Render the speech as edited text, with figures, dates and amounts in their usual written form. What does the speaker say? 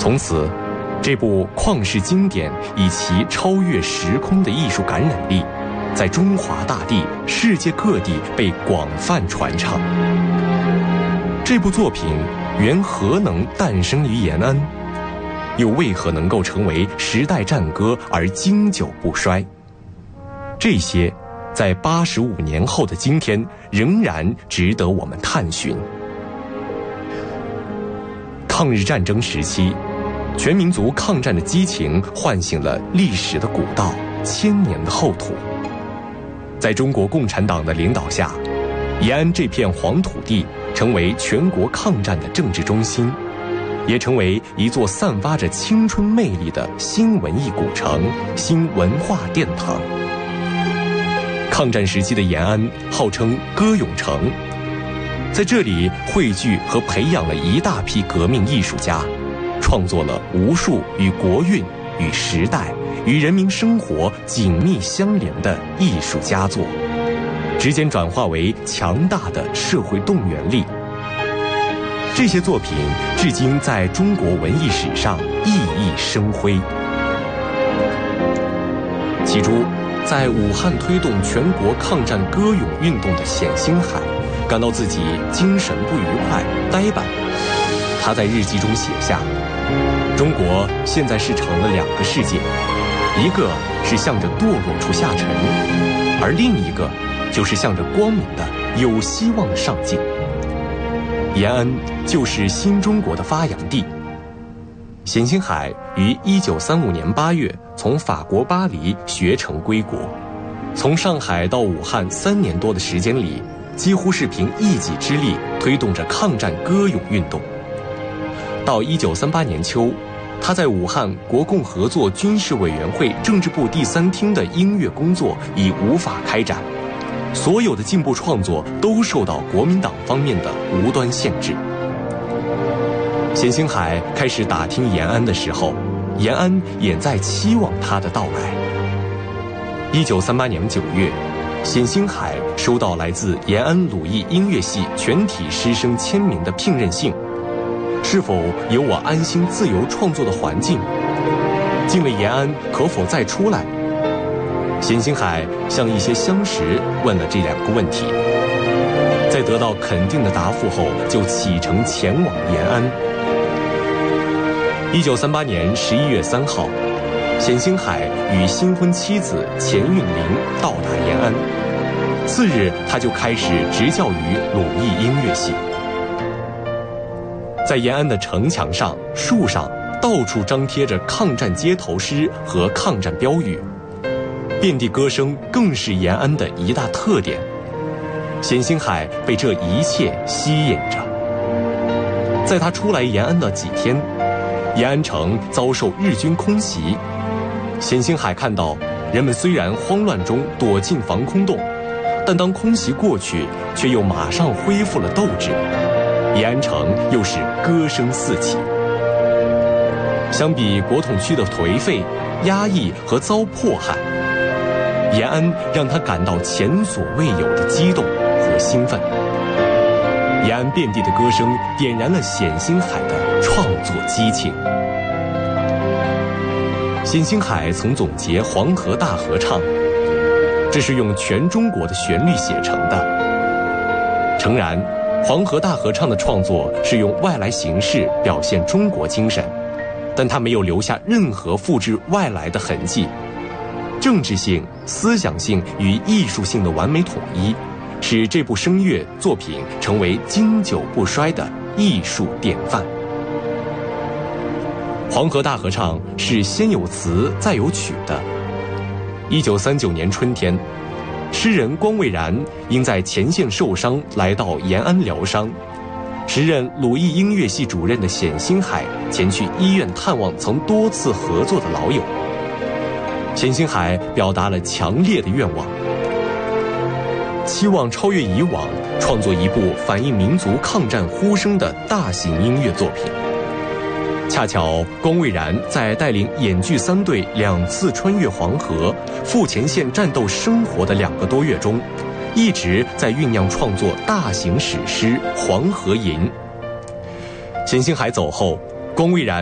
从此，这部旷世经典以其超越时空的艺术感染力，在中华大地、世界各地被广泛传唱。这部作品原何能诞生于延安？又为何能够成为时代战歌而经久不衰？这些在85年后的今天仍然值得我们探寻。抗日战争时期，全民族抗战的激情唤醒了历史的古道，千年的厚土。在中国共产党的领导下，延安这片黄土地成为全国抗战的政治中心，也成为一座散发着青春魅力的新文艺古城、新文化殿堂。抗战时期的延安号称歌咏城，在这里汇聚和培养了一大批革命艺术家，创作了无数与国运、与时代、与人民生活紧密相连的艺术佳作，逐渐转化为强大的社会动员力。这些作品至今在中国文艺史上熠熠生辉。起初，在武汉推动全国抗战歌咏运动的冼星海感到自己精神不愉快、呆板。他在日记中写下：中国现在是成了两个世界，一个是向着堕落处下沉，而另一个就是向着光明的、有希望的上进。延安就是新中国的发扬地。冼星海于1935年8月从法国巴黎学成归国，从上海到武汉3年多的时间里，几乎是凭一己之力推动着抗战歌咏运动。到1938年秋，他在武汉国共合作军事委员会政治部第3厅的音乐工作已无法开展，所有的进步创作都受到国民党方面的无端限制。冼星海开始打听延安的时候，延安也在期望他的到来。1938年9月，冼星海收到来自延安鲁艺音乐系全体师生签名的聘任信，是否有我安心自由创作的环境？进了延安可否再出来？冼星海向一些相识问了这2个问题，在得到肯定的答复后，就启程前往延安。1938年11月3号，冼星海与新婚妻子钱韵玲到达延安。次日，他就开始执教于鲁艺音乐系。在延安的城墙上、树上，到处张贴着抗战街头诗和抗战标语，遍地歌声更是延安的一大特点。冼星海被这一切吸引着。在他出来延安的几天，延安城遭受日军空袭，冼星海看到人们虽然慌乱中躲进防空洞，但当空袭过去，却又马上恢复了斗志。延安城又是歌声四起。相比国统区的颓废、压抑和遭迫害，延安让他感到前所未有的激动和兴奋。延安遍地的歌声点燃了冼星海的创作激情。冼星海曾总结《黄河大合唱》，这是用全中国的旋律写成的。诚然，《黄河大合唱》的创作是用外来形式表现中国精神，但他没有留下任何复制外来的痕迹。政治性、思想性与艺术性的完美统一，使这部声乐作品成为经久不衰的艺术典范。《黄河大合唱》是先有词再有曲的。1939年春天，诗人光蔚然因在前线受伤来到延安疗伤，时任鲁艺音乐系主任的冼星海前去医院探望曾多次合作的老友。冼星海表达了强烈的愿望，期望超越以往，创作一部反映民族抗战呼声的大型音乐作品。恰巧光蔚然在带领演剧3队2次穿越黄河、赴前线战斗生活的2个多月中，一直在酝酿创作大型史诗《黄河吟》。冼星海走后，光蔚然